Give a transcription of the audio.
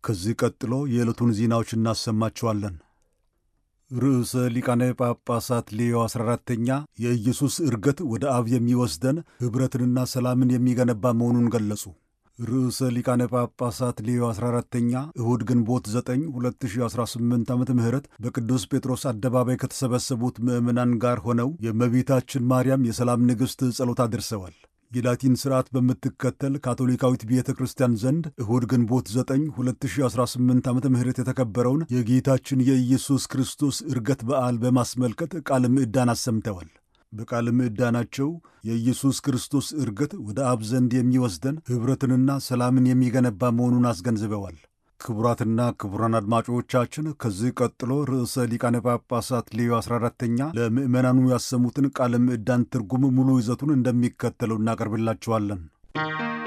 ከዚህ ቀጥሎ የዕለቱን ዜናዎች እናሰማችኋለን። ርዕሰ ሊቃነ ጳጳሳት ሌዮ 14ተኛ የኢየሱስ ዕርገት ወደ አብ የሚወስደን ኅብረትንና ሰላምን የሚገነባ መሆኑን ገለጹ። ርዕሰ ሊቃነ ጳጳሳት ሌዮ 14ተኛ እሁድ ግንቦት 9 2018 ዓ.ም በቅዱስ ጴጥሮስ አደባባይ ከተሰበሰቡት ምዕመናን ጋር ሆነው የእመቤታችን ማርያም የሰላም ንግሥት ጸሎት አድርሰዋል። የላቲን ሥርዓት በምትከተል ካቶሊካዊት ቤተ ክርስቲያን ዘንድ እሁድ ግንቦት 9 2018 ዓ.ም የተከበረውን የጌታችን የኢየሱስ ክርስቶስ ዕርገት በዓል በማስመልከት ቃለ ምዕዳን አሰምተዋል። በቃለ ምዕዳናቸው የኢየሱስ ክርስቶስ ዕርገት ወደ አብ ዘንድ የሚወስደን ኅብረትንና ሰላምን የሚገነባ መሆኑን አስገንዝበዋል። ክቡራትና ክቡራን አድማጮቻችን ከዚህ ቀጥሎ ርዕሰ ሊቃነ ጳጳሳት ሌዮ 14ተኛ ለምዕመናኑ ያሰሙትን ቃለ ምዕዳን ትርጉም ሙሉ ይዘቱን እንደሚከተለው እናቀርብላችኋለን።